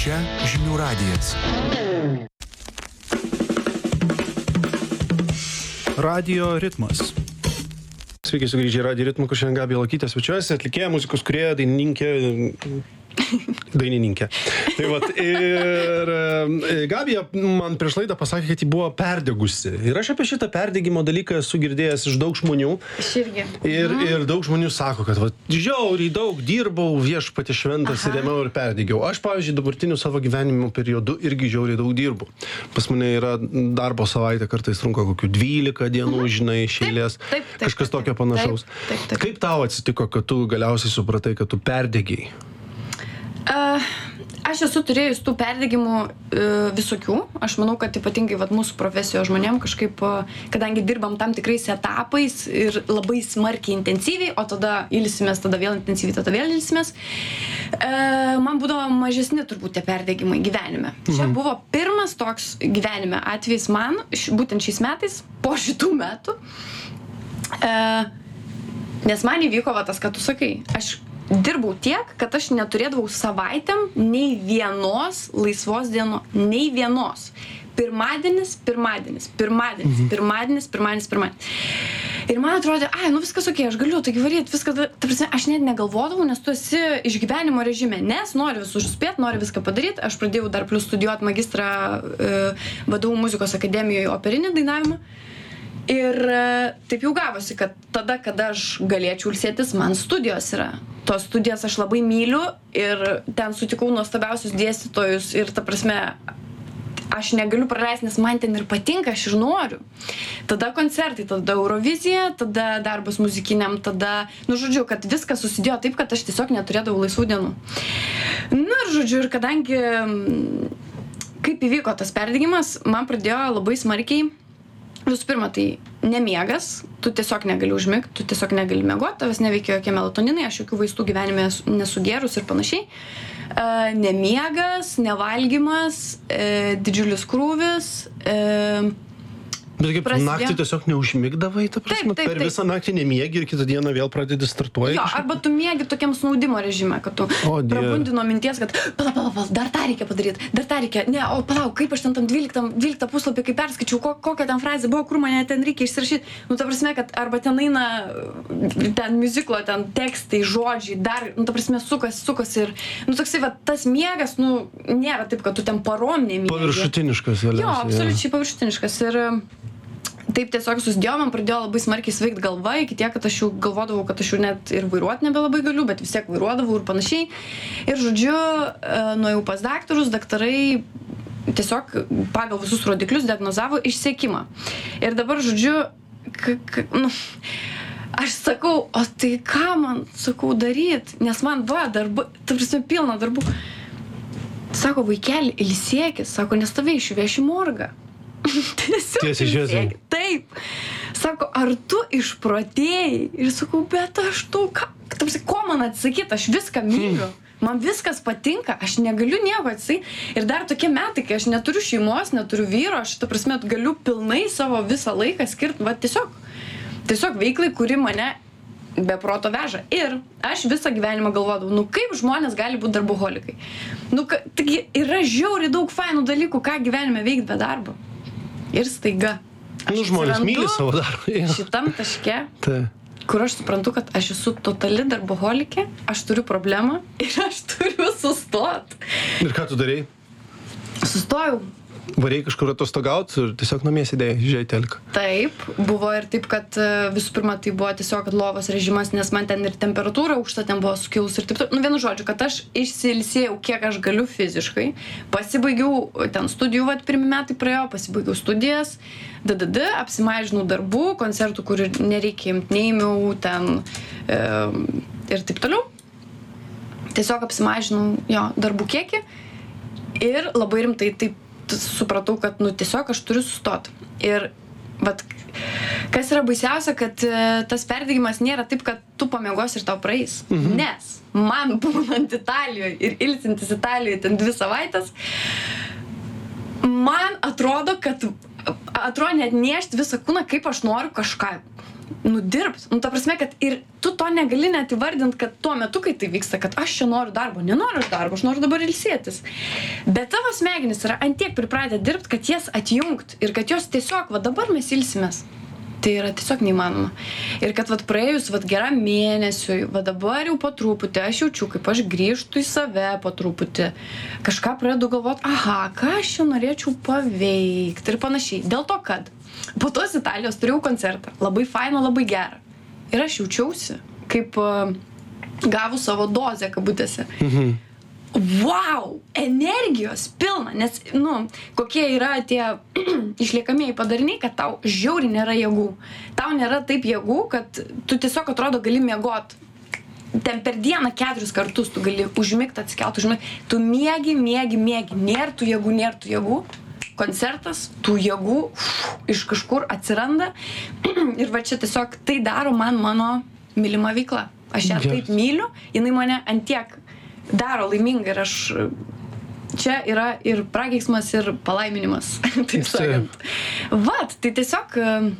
Čia Žinių radijas. Radio ritmas. Sveiki sugrįžę į Radio ritmą, kur šiandien Gabija Lokytė svečiuojasi, atlikėja, muzikos kūrėja, dainininkė. Tai vat, ir Gabija man prieš laidą pasakė, kad ji buvo perdegusi. Ir aš apie šitą perdegimo dalyką esu girdėjęs iš daug žmonių. Aš irgi. Ir daug žmonių sako, kad vat, žiauriai daug dirbau, viešpatie šventas ir ėmiau ir perdegiau. Aš, pavyzdžiui, dabartiniu savo gyvenimo periodu irgi žiauriai daug dirbu. Pas mane yra darbo savaitė, kartais trunka kokių 12 dienų, žinai, iš eilės. Kažkas tokio panašaus. Taip. Kaip tau atsitiko, kad tu galiausiai supratai, kad tu perdegiai? Aš esu turėjus tų perdegimų visokių. Aš manau, kad ypatingai mūsų profesijos žmonėm kažkaip, kadangi dirbam tam tikrais etapais ir labai smarkiai intensyviai, o tada ilsimės, tada vėl intensyviai, tada vėl ilsimės, man būdavo mažesni turbūt tie perdegimai gyvenime. Čia buvo pirmas toks gyvenime atvejis man, būtent šiais metais, po šitų metų, nes man įvyko tas, ką tu sakai. Aš dirbau tiek, kad aš neturėdavau savaitėm nei vienos laisvos dienos, nei vienos. Pirmadienis. Ir man atrodė, viskas okei, aš galiu, taigi varyt, viskas, ta prasme, aš net negalvodavau, nes tu esi išgyvenimo režime, nes nori visus suspėt, nori viską padaryti. Aš pradėjau dar plius studijuoti magistrą VDU muzikos akademijoje operinį dainavimą. Ir taip jau gavosi, kad tada, kada aš galėčiau ilsėtis, man studijos yra. Tos studijas aš labai myliu ir ten sutikau nuostabiausius dėstytojus ir ta prasme, aš negaliu praleisti, nes man ten ir patinka, aš ir noriu. Tada koncertai, tada Eurovizija, tada darbas muzikiniam, tada, žodžiu, kad viskas susidėjo taip, kad aš tiesiog neturėdavau laisvų dienų. Ir žodžiu, ir kadangi, kaip įvyko tas perdegimas, man pradėjo labai smarkiai. Visų pirma, tai nemiegas, tu tiesiog negali užmigti, tu tiesiog negali miegoti, tavęs neveikia jokie melatoninai, aš jokių vaistų gyvenime nesu gerus ir panašiai. Nemiegas, nevalgymas, didžiulis krūvis. Bet kaip naktį tiesiog neužmigdavai, ta prasme, per visą naktį nemiegi ir kitą dieną vėl pradedi startuoji? Jo, arba tu miegi tokiam snaudimo režime, kad tu prabundi nuo minties, kad palauk, dar tą reikia padaryti, palauk, kaip aš ten 12 puslapį, kai perskaičiau, kokia ten frazė buvo, kur mane ten reikia išsirašyti. Ta prasme, kad arba ten eina ten muziklo, ten tekstai, žodžiai, dar, ta prasme, sukasi ir, toksai, tas miegas, nėra taip, kad tu ten parom nemiegi. Paviršutiniškas, vėliausiai. Jo, absoliučiai paviršutiniškas. Ir taip tiesiog susidėjo, man pradėjo labai smarkiai sveikti galva, iki tiek, kad aš jau galvodavau, kad aš jau net ir vairuoti nebelabai galiu, bet vis tiek vairuodavau ir panašiai. Ir žodžiu, nuėjau pas daktarus, daktarai tiesiog pagal visus rodiklius diagnozavo išsekimą. Ir dabar, žodžiu, aš sakau, o tai ką man, daryti, nes man darbu, ta prasme, pilna darbų. Sako, vaikeli, ilsėkis, sako, nes tave išveš į morgą. Tiesiai šviesiai. Taip. Sako, ar tu išprotėjai? Ir sakau, bet aš ko man atsakyti, aš viską myliu. Man viskas patinka, aš negaliu nieko atsakyti. Ir dar tokie metai, kai aš neturiu šeimos, neturiu vyro, aš ta prasme galiu pilnai savo visą laiką skirti, tiesiog veiklai, kuri mane be proto veža. Ir aš visą gyvenimą galvodavau, kaip žmonės gali būti darboholikai. Taigi yra žiauriai daug fainų dalykų, ką gyvenime veikti be darbo. Ir staiga. Žmonės myli savo darbą. Šitam taške, kur aš suprantu, kad aš esu totali darboholikė, aš turiu problemą ir aš turiu sustoti. Ir ką tu darei? Sustojau. Varėjai kažkur atostogauti ir tiesiog namie sėdėjai, žiūrėjai teliką. Taip, buvo ir taip, kad visų pirma tai buvo tiesiog lovos režimas, nes man ten ir temperatūra aukšta ten buvo sukilus ir taip. Vienu žodžiu, kad aš išsiilsėjau, kiek aš galiu fiziškai. Pasibaigiau ten studijų, pirmi metai praėjo, pasibaigiau studijas, apsimažinau darbų, koncertų, kur nereikia imti, neėmiau ten ir taip toliau. Tiesiog apsimažinau darbų kiekį ir labai rimtai taip supratau, kad tiesiog aš turiu sustoti. Ir kas yra baisiausia, kad tas perdegimas nėra taip, kad tu pamiegosi ir tau praeis. Nes man būnant Italijoje ir ilsintis Italijoje ten 2 savaitės, man atrodo, kad net nešti visą kūną, kaip aš noriu kažką dirbt. Nu, ta prasme, kad ir tu to negali net įvardinti, kad tuo metu, kai tai vyksta, kad aš čia noriu darbo. Nenoriu aš darbo, aš noriu dabar ilsėtis. Bet tavo smegenys yra antiek pripratę dirbti, kad jas atjungt ir kad jos tiesiog, va dabar mes ilsimės. Tai yra tiesiog neįmanoma. Ir kad vat praėjus vat geram mėnesiui, va dabar jau po truputį, aš jaučiu, kaip aš grįžtu į save po truputį. Kažką pradedu galvoti, aha, ką aš čia norėčiau paveikti ir panašiai. Dėl to, kad po tos Italijos turėjau koncertą. Labai fainą, labai gerą. Ir aš jaučiausi, kaip gavus savo dozę kabutėse. Wow, energijos pilna, nes, kokie yra tie išliekamieji padariniai, kad tau žiauriai nėra jėgų. Tau nėra taip jėgų, kad tu tiesiog atrodo gali miegot. Ten per dieną 4 kartus tu gali užmigti, atsikelt, užmigti. Tu miegi, nėr tų jėgų. Koncertas, tų jėgų iš kažkur atsiranda. Ir va čia tiesiog tai daro mano mylima veikla. Aš ją taip myliu, jinai mane antiek daro laimingą ir aš čia yra ir prakeiksmas, ir palaiminimas, taip sakant. Vat, tai tiesiog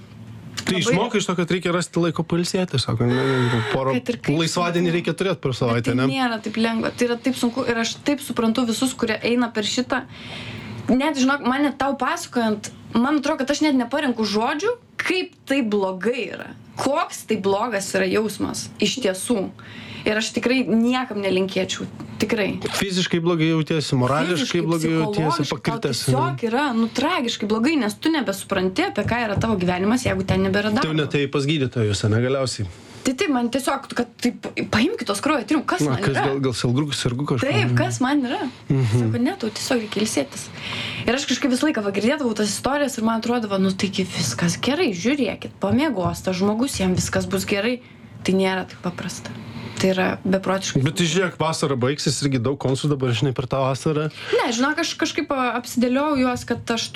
Tai išmokai iš to, kad reikia rasti laiko pailsėti, sako, porą laisvadienį reikia turėti per savaitę, ne? Tai nėra taip lengva, tai yra taip sunku ir aš taip suprantu visus, kurie eina per šitą. Net, žinok, man net tau pasakojant, man atrodo, kad aš net neparenku žodžių, kaip tai blogai yra. Koks tai blogas yra jausmas iš tiesų. Ir aš tikrai niekam nelinkėčiau. Tikrai. Fiziškai blogai jautiesi, morališkai blogai jautiesi, pakritęs. Tiesiog yra, tragiškai blogai, nes tu nebesupranti, apie ką yra tavo gyvenimas, jeigu ten nebėra darbo. Tai jau netai pas gydytojus, ne galiausiai. Tai man tiesiog, kad taip, paimk tos kraujo tyrimų, kas man yra. Gal sergu kažką. Taip, kas man yra. Sako, ne, tu tiesiog reikia ilsėtis. Ir aš kažkaip visą laiką girdėdavau tas istorijas ir man atrodavo, taigi viskas gerai, žiūrėkit, pamiegos tas žmogus, jam viskas bus gerai. Tai nėra taip paprasta. Tai yra beprotiškai. Bet žiūrėk, vasara baigsis irgi daug koncų dabar, žinai, per tą vasarą. Ne, žinok, aš kažkaip apsidėliau juos, kad aš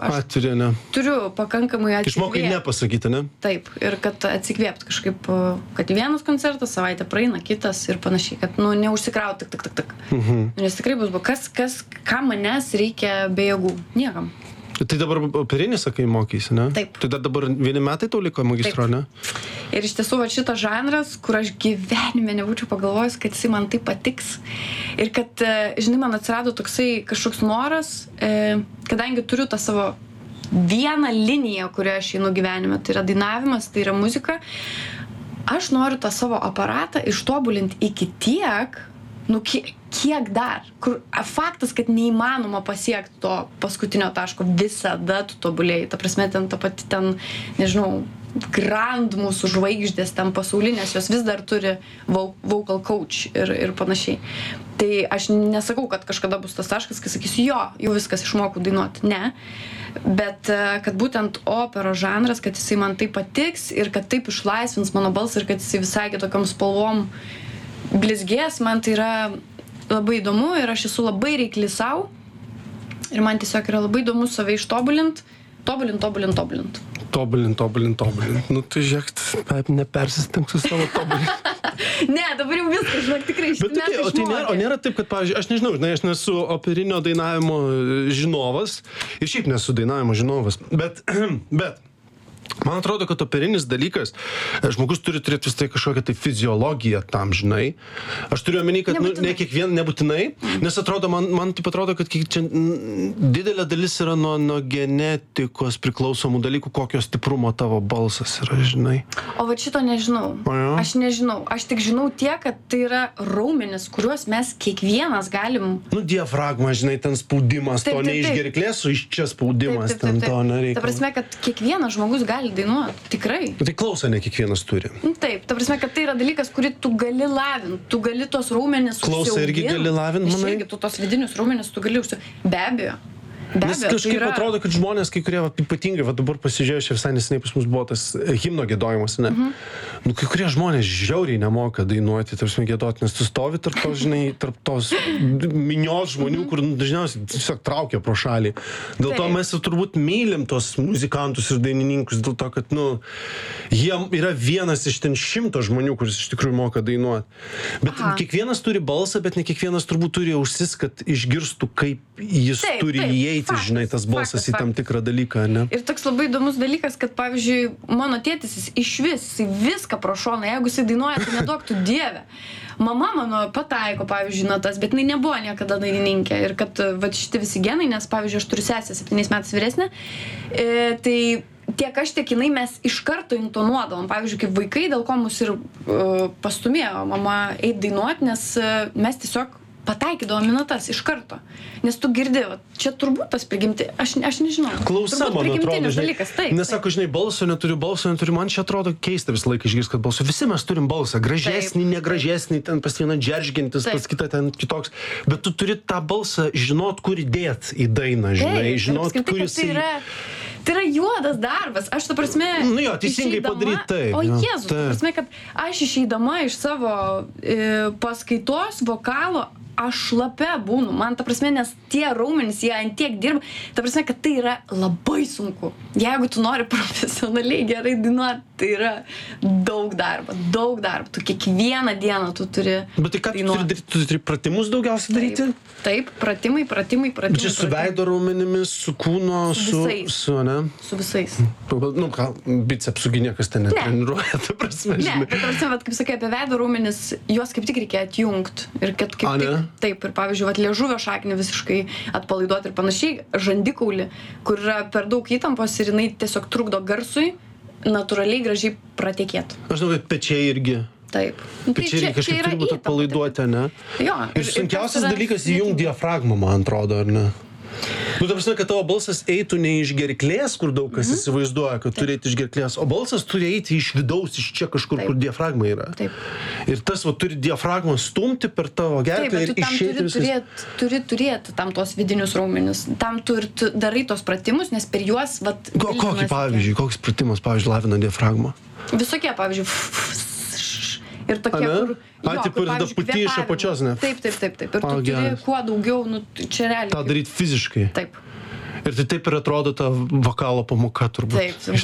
turiu pakankamai atsikvėpti. Išmokai nepasakyti, ne? Taip, ir kad atsikvėpti kažkaip, kad vienas koncertas, savaitę praeina, kitas ir panašiai, kad, neužsikrauti tik. Nes tikrai bus, ką manęs reikia be jėgų? Niekam. Tai dabar operinį, sakai, mokysi, ne? Taip. Tai dabar 1 metai tau liko magistro, ne? Ir iš tiesų, šitas žanras, kur aš gyvenime nebūčiau pagalvojęs, kad jisai man taip patiks. Ir kad, žinai, man atsirado toksai kažkoks noras, kadangi turiu tą savo vieną liniją, kurioje aš einu gyvenime, tai yra dainavimas, tai yra muzika, aš noriu tą savo aparatą ištobulinti iki tiek, kiek dar, kur faktas, kad neįmanoma pasiekti to paskutinio taško, visada tu tobulėjai. Ta prasme, ten ta pati, nežinau, grand mūsų žvaigždės, ten pasaulinės, jos vis dar turi vocal coach ir panašiai. Tai aš nesakau, kad kažkada bus tas taškas, kai sakysiu, jau viskas išmokau dainuoti. Ne. Bet kad būtent operos žanras, kad jisai man taip patiks ir kad taip išlaisvins mano balsą ir kad jisai visai kitokiom spalvom blizgės, man tai yra labai įdomu ir aš esu labai reikli savo ir man tiesiog yra labai įdomu save ištobulint, tobulint. Tai žiūrėk, nepersisteng su savo tobulint. Ne, dabar jau viskas, žinok, tikrai išmokė. O nėra taip, kad, pavyzdžiui, aš nežinau, aš nesu operinio dainavimo žinovas ir šiaip nesu dainavimo žinovas, bet man atrodo, kad operinis dalykas, žmogus turi turėti vis tai kažkokią tai fiziologiją tam, žinai. Aš turiu omeny, kad ne kiekvien nebūtinai, nes atrodo, man taip atrodo, kad čia didelė dalis yra nuo genetikos priklausomų dalykų, kokio stiprumo tavo balsas yra, žinai. O va šito nežinau. Aš nežinau. Aš tik žinau tiek, kad tai yra raumenis, kuriuos mes kiekvienas galim... Diafragma, žinai, ten spaudimas, to ne iš gerklės, o iš čia spaudimas, ten to nereikia. Ta prasme, kad kiekvienas žmogus gali dainuoti, tikrai. Tai klausą ne kiekvienas turi. Taip, ta prasme, kad tai yra dalykas, kurį tu gali lavinti, tu gali tos raumenis užsiauginti. Klausą irgi gali lavinti, manai? Irgi tu tos vidinius raumenis tu gali užsiauginti. Be abejo. Nes kažkaip atrodo, kad žmonės, kai kurie ypatingai, dabar pasižiūrėjau, visai neseniai pas mus buvo tas himno giedojimas, ne? Nu, kai kurie žmonės žiauriai nemoka dainuoti, tarsi giedoti, nes tu stovi tarp tos, žinai, tarp tos minios žmonių, kur dažniausiai tiesiog traukia pro šalį. Dėl to mes turbūt mylim tos muzikantus ir dainininkus, dėl to, kad, nu, jie yra vienas iš ten 100 žmonių, kuris iš tikrųjų moka dainuoti. Bet kiekvienas turi balsą, bet ne kiekvienas turbūt turi ausis, kad išgirstų, kaip jis turi įeiti, žinai, tas balsas į tam tikrą dalyką, ne? Ir toks labai įdomus dalykas, kad, pavyzdžiui, mano tėtis jis viską pro šoną, jeigu jisai dainuoja, tai neduok tu Dieve. Mama mano pataiko, pavyzdžiui, natas, bet jinai nebuvo niekada dainininkė. Ir kad, va, šitie visi genai, nes, pavyzdžiui, aš turiu sesę 7 metais vyresnė, tai tiek aš, tiek jinai mes iš karto intonuodavom. Pavyzdžiui, kaip vaikai, dėl ko mus ir pastumėjo mama eit dainuoti, nes mes tiesiog pataikydavom natas iš karto. Nes tu girdi, čia turbūt tas prigimti, aš nežinau. Klausa, man atrodo, dalykas, nesako, žinai, balso neturiu, man čia atrodo keista visą laiką išgirsti, kad balso. Visi mes turim balsą, gražesnį, negražesnį, ten pas vieną džeržgintis, pas kitą ten kitoks. Bet tu turi tą balsą žinot, kur įdėt į dainą, žinai, žinot, kur jisai... Tai yra juodas darbas, aš ta prasme... Nu jo, teisingai padaryti taip. O Jėzus, ta prasme, kad aš išeidama iš savo paskaitos vokalo, aš šlapia būnu, man ta prasme, nes tie raumenys, jie ant tiek dirba, ta prasme, kad tai yra labai sunku. Jeigu tu nori profesionaliai gerai dainuoti, tai yra daug darbo. Tu kiekvieną dieną tu turi... Bet tai ką tu turi daryti? Tu turi pratimus daugiausiai daryti? Taip, pratimai. Bet čia su veido raumenimis, su kūno, su ne? Su visais. Nu, ką, bicepsų niekas ten netreniruoja, ta prasme, žinai. Ne, bet ta prasme, kaip sakai, apie veido raumenis, juos kaip tik reikia atjungti. Ir kad kaip tik... Taip, ir pavyzdžiui, liežuvio šaknį visiškai atpalaiduoti ir panašiai, žandikaulį, kur yra per daug įtampos ir jinai tiesiog trukdo garsui natūraliai gražiai pratekėti. Aš žinau, kad pečiai irgi. Taip. Pečiai irgi kažkaip turi būti atpalaiduoti, ne? Jo. Ir sunkiausias dalykas įjungti diafragmą, man atrodo, ar ne? Nu, ta prasme, kad tavo balsas eitų ne iš gerklės, kur daug kas įsivaizduoja, kad turi eiti iš gerklės, o balsas turi eiti iš vidaus, iš čia kažkur, kur diafragma yra. Taip. Ir tas, va, turi diafragmą stumti per tavo gerklę ir išeiti visas. Turi turėti tam tos vidinius raumenis. Tam tu darai tos pratimus, nes per juos, va... Kokį pavyzdžiui, koks pratimas, pavyzdžiui, lavina diafragmą? Visokie, pavyzdžiui, ir tokie, kur... Taip, ir tada puti iš apačios, ne? Taip. Ir tu turi kuo daugiau, nu, čia realiai. tą daryti fiziškai. Taip. Ir tai taip ir atrodo ta vokalo pamoka turbūt. Taip,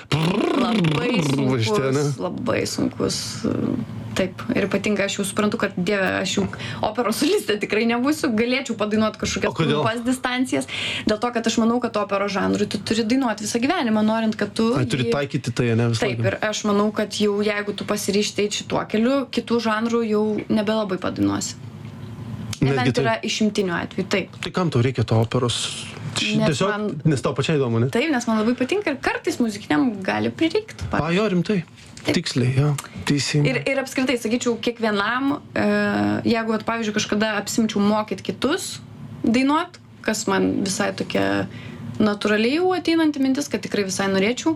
būna labai sunkus. Taip, ir ypatingai aš jau suprantu, kad Dieve, aš jau operos solistė tikrai nebūsiu, galėčiau padainuoti kažkokias trumpas distancijas, dėl to, kad aš manau, kad operos žanrui tu turi dainuoti visą gyvenimą, norint, kad tu... Turi taikyti tai, ne visą laiką. Taip, ir aš manau, kad jau jeigu tu pasiryžti eiti šituo keliu, kitų žanrų jau nebelabai padainuosi. Nebent yra išimtinių atvejų, taip. Tai kam tau reikia to operos? Tiesiog, nes tau pačiai įdomu, ne? Taip, nes man labai patinka ir kartais muzikiniam gali prireikti. Jo, rimtai. Tiksliai, jo, teisingai. Ir apskritai, sakyčiau, kiekvienam, jeigu, pavyzdžiui, kažkada apsimčiau mokyti kitus dainuot, kas man visai tokia natūraliai jau ateinanti mintis, kad tikrai visai norėčiau,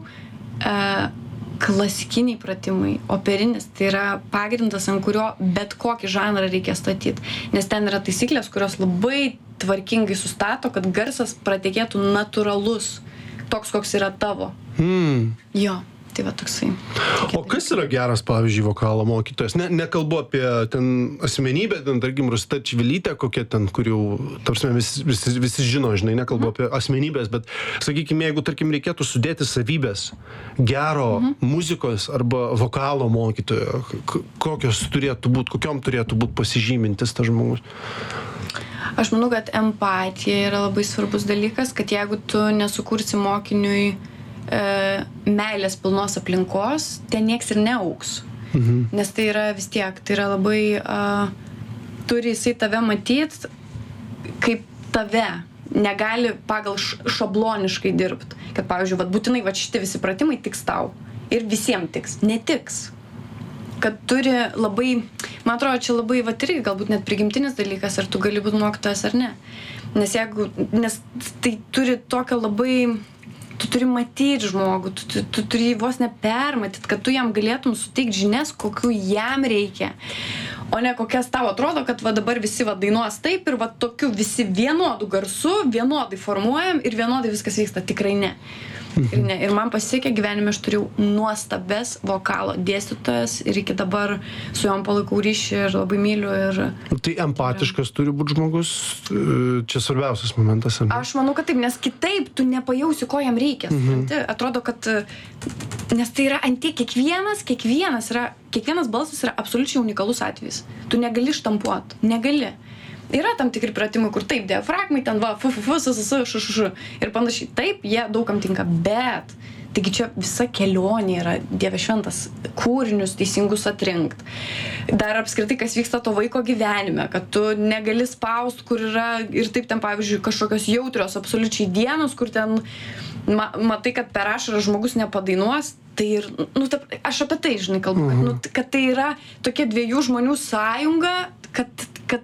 klasikiniai pratimai, operinis, tai yra pagrindas, ant kurio bet kokį žanrą reikia statyti. Nes ten yra taisyklės, kurios labai tvarkingai sustato, kad garsas pratekėtų natūralus, toks, koks yra tavo. Jo. Tai va toksai. O kas yra geras, pavyzdžiui, vokalo mokytojas? Nekalbu apie ten asmenybę, ten, tarkim, Rosita Čivilytė, kokia ten, kur jau, tarsi, visi žino, žinai, nekalbu apie asmenybės, bet, sakykime, jeigu, tarkim, reikėtų sudėti savybės gero muzikos arba vokalo mokytojo, kokios turėtų būti, kokiom turėtų būti pasižymintis tas žmogus? Aš manau, kad empatija yra labai svarbus dalykas, kad jeigu tu nesukursi mokiniui meilės pilnos aplinkos, ten nieks ir neaugs. Nes tai yra vis tiek, tai yra labai, turi jisai tave matyt, kaip tave, negali pagal šabloniškai dirbti. Kad, pavyzdžiui, būtinai šitie visi pratimai tiks tau. Ir visiems tiks. Netiks. Kad turi labai, man atrodo, čia labai, irgi galbūt net prigimtinis dalykas, ar tu gali būti mokytojas ar ne. Nes tai turi tokią labai... Tu turi matyti žmogų, tu turi vos nepermatyti, kad tu jam galėtum suteikti žinias, kokių jam reikia. O ne kokias tau atrodo, kad dabar visi dainuos taip ir tokiu visi vienodų garsų, vienodai formuojam ir vienodai viskas vyksta. Tikrai ne. Ir man pasisekė gyvenime, aš turėjau nuostabes vokalo dėstytojas ir iki dabar su juom palaikau ryšį ir labai myliu. Tai empatiškas turi būti žmogus, čia svarbiausias momentas. Aš manau, kad taip, nes kitaip tu nepajausi, ko jam reikia. Atrodo, kad, nes tai yra antie kiekvienas balsas yra absoliučiai unikalus atvejis. Tu negali štampuoti, negali. Yra tam tikri pratimai, kur taip, diafragmai, ten va, ir panašiai. Taip, jie daugam tinka, bet taigi čia visa kelionė yra, Dieve šventas, kūrinius teisingus atrinkt. Dar apskritai, kas vyksta to vaiko gyvenime, kad tu negali spaust, kur yra ir taip ten, pavyzdžiui, kažkokios jautrios absoliučiai dienos, kur ten matai, kad per ašarą žmogus nepadainuos. Tai ir, aš apie tai, žinai, kalbu, kad tai yra tokia dviejų žmonių sąjunga, kad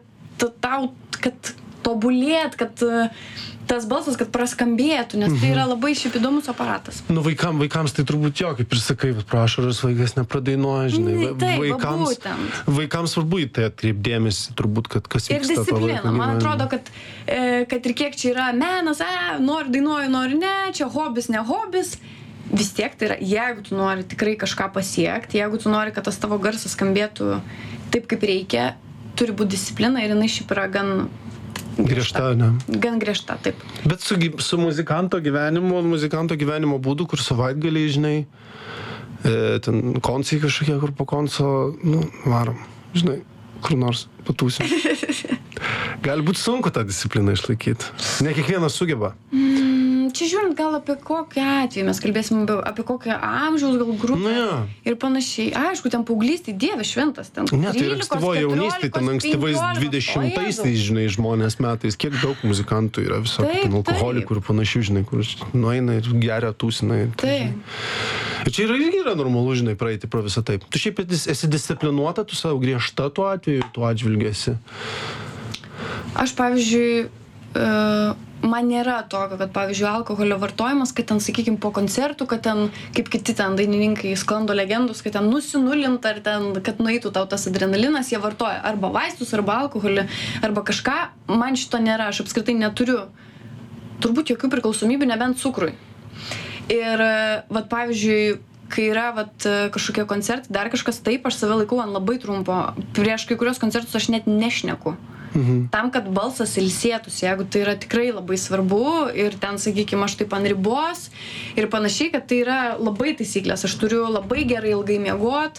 tobulėt, kad tas balsas, kad praskambėtų, nes tai yra labai šiaip įdomus aparatas. Vaikams tai turbūt jo, kaip ir sakai, prašaras vaikas nepradainuoja, žinai. Vaikams svarbu į tai atkreipdėmėsi, turbūt, kad kas vyksta. Ir disciplina. Man atrodo, kad ir kiek čia yra menas, nori dainuoju, nori ne, čia hobis, ne hobis. Vis tiek tai yra, jeigu tu nori tikrai kažką pasiekti, jeigu tu nori, kad tas tavo garsas skambėtų taip, kaip reikia, turi būti disciplina ir jinai šiaip yra gan griežta, ne? Gan griežta, taip. Bet su muzikanto gyvenimo būdu, kur savaitgaliai, žinai, ten koncai kažkokie, kur po konco, varom, žinai, kur nors patūsim. Gali būti sunku tą discipliną išlaikyti. Ne kiekvienas sugeba. Čia žiūrint gal apie kokį atvejį, mes kalbėsim apie kokią amžiaus gal grupę ir panašiai. Aišku, ten paauglystė, Dieve šventas, ten 13, ne, tai ir ankstyvoje jaunystėje, ten ankstyvais 20-aisiais, žinai, žmonės metais, kiek daug muzikantų yra visokių, ten alkoholikų ir panašių, žinai, kur nueina ir geria, tūsina. Ir čia irgi yra normalu, žinai, praeiti pro visą taip. Tu šiaip esi disciplinuota, tu savo griežta tuo atveju, tuo atžvilgiu esi. Aš, pavyzdžiui, man nėra tokio, kad, pavyzdžiui, alkoholio vartojimas, kad ten, sakykime, po koncertų, kad ten, kaip kiti ten dainininkai sklando legendus, kad ten nusinulinta ar ten, kad nueitų tau tas adrenalinas, jie vartoja arba vaistus, arba alkoholį, arba kažką. Man šito nėra, aš apskritai neturiu turbūt jokių priklausomybių, nebent cukrui. Ir, vat, pavyzdžiui, kai yra kažkokie koncertai, dar kažkas, taip, aš save laikau ant labai trumpo. Prieš kai kurios koncertus aš net nešneku. Tam, kad balsas ilsėtųsi, jeigu tai yra tikrai labai svarbu ir ten, sakykime, aš taip ant ribos ir panašiai, kad tai yra labai taisyklės. Aš turiu labai gerai ilgai miegot.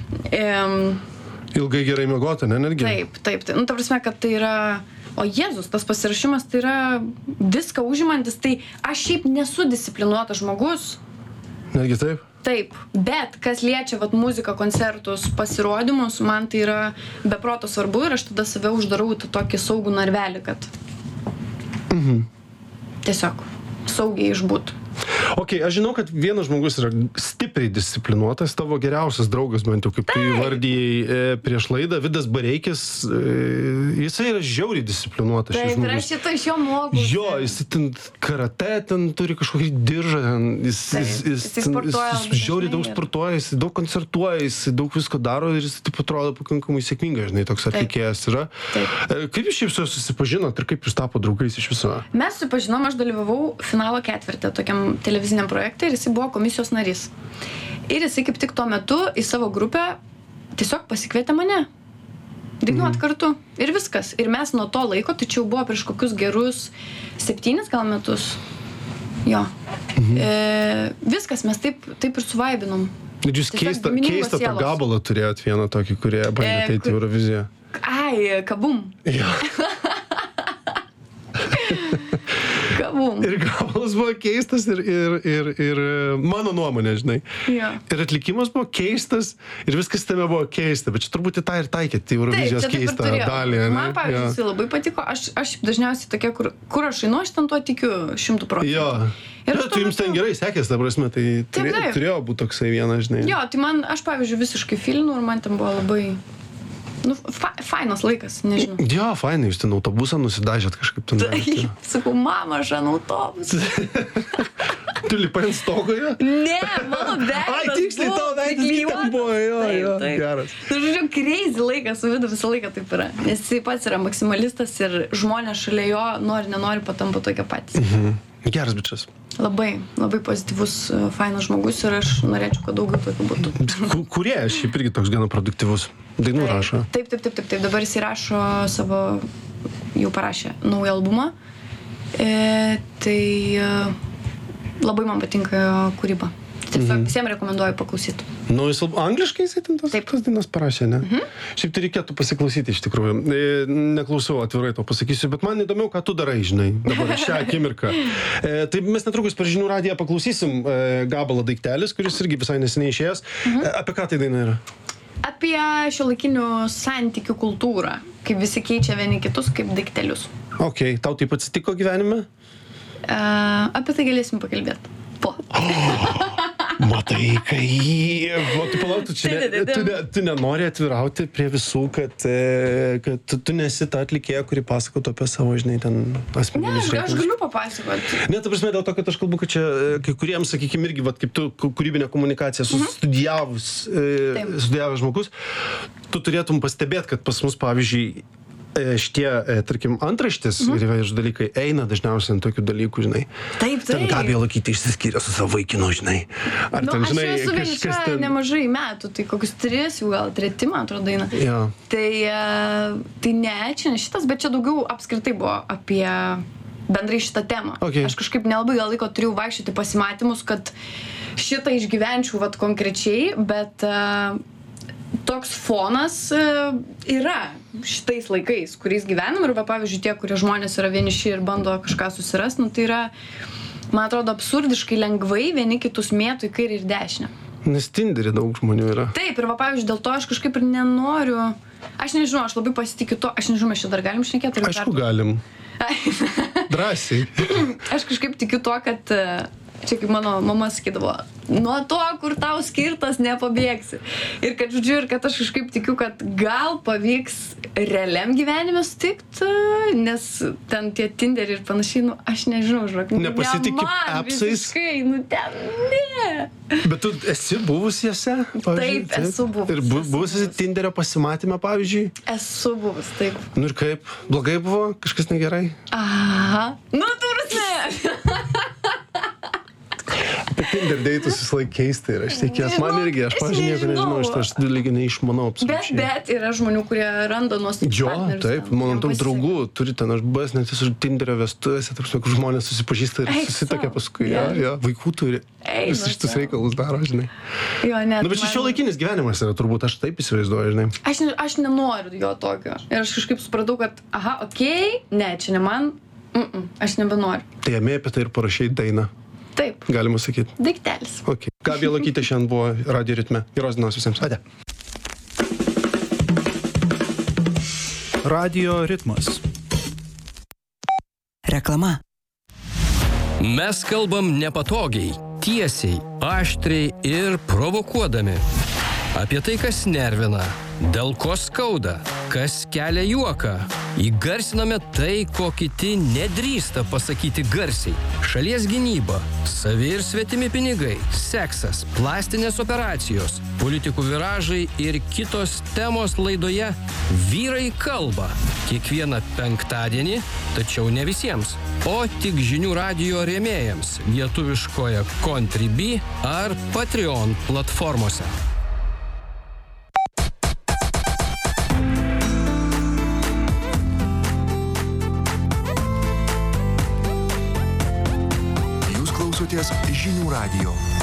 Ilgai gerai miegoti, ne, netgi? Taip. Ta prasme, kad tai yra... O Jėzus, tas pasirašymas, tai yra viską užimantis, tai aš šiaip nesu disciplinuotas žmogus. Netgi taip? Taip, bet kas liečia muziką, koncertus, pasirodymus, man tai yra beproto svarbu ir aš tada save uždarau į tokį saugų narvelį, kad tiesiog saugiai išbūt. Ok, aš žinau, kad vienas žmogus yra stipriai disciplinuotas, tavo geriausias draugas, bent jau kaip tu įvardijai prieš laidą, Vidas Bareikis, jisai yra žiauriai disciplinuotas. Taip, ir aš šito iš jo moku. Jo, jis ten karate, ten turi kažkokį diržą, jis žiauriai daug sportuoja, jis daug koncertuoja, jis daug visko daro ir jis taip atrodo pakankamai sėkmingai, žinai, toks atlikėjas yra. Kaip jūs šiaip su juo susipažinot ir kaip jūs tapo draugais iš viso? Mes susipažinom, aš dalyvavau finalo ketvirtį tokiam televiziniam projekte ir jisai buvo komisijos narys. Ir jisai kaip tik tuo metu į savo grupę tiesiog pasikvietė mane dainuot kartu. Ir viskas. Ir mes nuo to laiko, tai čia jau buvo prieš kokius gerus 7 gal metus. Jo. Viskas, mes taip ir suvaibinom. Ir jūs keistą tą gabalą turėjot vieną tokį, kurie bandė ateiti į Euroviziją. Ai, kabum. Jo. Kabum. Ir gabalas buvo keistas ir mano nuomonė, žinai. Jo. Ir atlikimas buvo keistas ir viskas tame buvo keista, bet čia turbūt į tą ir taikėt, į Eurovizijos keistą dalį. Man, pavyzdžiui, jis labai patiko. Aš dažniausiai tokia, kur aš einu, aš ten tuo tikiu 100%. Jo. Ir tu jums ten gerai sekės, ta prasme, tai turėjo būti toksai vienas, žinai. Jo, tai man, aš, pavyzdžiui, visiškai filinu ir man ten buvo labai... fainas laikas, nežinau. Jo, fainai, jūs ten autobusą nusidažėt kažkaip ten. Taip, sakau, mama, aš ant autobusą. Tu lipai ant stogo, jo? Ne, mano veidas. Ai, tiksliai, tavo veidas ten buvo, jo, geras. Tai žodžiu, crazy laikas, su Vidu visą laiką taip yra. Nes jis pats yra maksimalistas ir žmonės šalia jo, nori, nenori, patampa tokie patys. Geras bičias. Labai, labai pozityvus, fainas žmogus ir aš norėčiau, kad daugiau tokių būtų. Kūrėjas šiaip irgi toks gana produktyvus. Dainų rašo. Taip. Dabar jis įrašo savo, jau parašė naują albumą. Tai labai man patinka jo kūryba. Tiesiog visiems rekomenduoju paklausyti. Jis angliškai jisai tas dainas parašė, ne? Šiaip tai reikėtų pasiklausyti iš tikrųjų. Neklausau, atvirai to pasakysiu, bet man įdomiau, ką tu darai, žinai, dabar šią akimirką. Tai mes netrukus per žinių radiją paklausysim gabalą Daiktelis, kuris irgi visai neseniai išėjęs. Apie ką tai daina yra? Apie šiuolaikinių santykių kultūrą, kaip visi keičia vieni kitus kaip daiktelius. Ok, tau taip atsitiko gyvenime? Apie tai galėsim pakalbėti. Po. Matai, tu palauk, tu nenori atvirauti prie visų, kad tu nesi ta atlikėja, kuri pasakotų apie savo, žinai, ten asmeninius reikalus. Aš galiu papasakoti. Ne, ta prasme, dėl to, kad aš kalbu, kad čia kai kuriems, sakykime, irgi, kaip tu kūrybinę komunikaciją studijavęs žmogus, tu turėtum pastebėti, kad pas mus, pavyzdžiui, šitie, tarkim, antraštės ir įvairūs dalykai eina dažniausiai ant tokių dalykų, žinai. Taip. Ten Gabija Lukytė išsiskyrė su savo vaikinu, žinai. Ar ten, žinai, aš esu vieniša nemažai metų, tai kokius 3, jau gal 3, man atrodo, daina. Ja. Tai ne, čia ne šitas, bet čia daugiau apskritai buvo apie bendrai šitą temą. Okay. Aš kažkaip nelabai gal laiko turėjau vaikščioti pasimatymus, kad šitą išgyvenčiau vat konkrečiai, bet toks fonas yra šitais laikais, kuriais gyvenam ir, pavyzdžiui, tie, kurie žmonės yra vieniši ir bando kažką susirasti, tai yra, man atrodo, absurdiškai lengvai vieni kitus mėtų į kairę ir dešinę. Nes Tinderį daug žmonių yra. Taip, ir, pavyzdžiui, dėl to aš kažkaip ir nenoriu, aš nežinau, aš labai pasitikiu to, aš nežinau, mes čia dar galim šnekėti? Aišku, galim. Drąsiai. Aš kažkaip tikiu to, kad čia kaip mano mama sakydavo, nuo to, kur tau skirtas, nepabėgsi. Ir kad, žodžiu, ir kad aš kažkaip tikiu, kad gal pavyks realiam gyvenime sutikti, nes ten tie Tinderiai ir panašiai, aš nežinau, žinok. Nepasitiki appsais? Visiškai, ten ne. Bet tu esi buvus jose? Taip, esu buvus. Ir buvus esi Tinderio pasimatymę, pavyzdžiui? Esu buvus, taip. Nu ir kaip? Blogai buvo? Kažkas negerai? Aha. Nu, turus ne. Apie Tinder deitus visą laiką keista ir aš tikėjęs, man irgi, aš nieko nežinau, aš dalykai neišmanau absoliučiai. Bet yra žmonių, kurie randa nuostabius partnerius. Taip, mano daug draugų turi ten, aš buvęs net esu Tinderio vestuvėse, kur žmonės susipažįsta ir susitokia paskui, vaikų turi. Visus šitus reikalus daro, žinai. Jo, ne. Nu, bet šio laikinis gyvenimas yra, turbūt, aš taip įsivaizduoju, žinai. Aš nenoriu jo tokio. Ir aš kažkaip supratau, kad, ne, čia ne man, aš nebenoriu. Tai jame apie tai ir parašai dainą. Taip. Galima sakyti. Daiktelis. Ok. Gabija Lukytė šiandien buvo Radio Ritme. Geros dienos visiems. Ate. Radio Ritmas. Reklama. Mes kalbam nepatogiai, tiesiai, aštriai ir provokuodami. Apie tai, kas nervina, dėl ko skauda, kas kelia juoką. Įgarsiname tai, ko kiti nedrįsta pasakyti garsiai. Šalies gynyba, savi ir svetimi pinigai, seksas, plastinės operacijos, politikų viražai ir kitos temos laidoje Vyrai kalba. Kiekvieną penktadienį, tačiau ne visiems, o tik žinių radijo rėmėjams lietuviškoje Contribui ar Patreon platformose. Žinių radijo.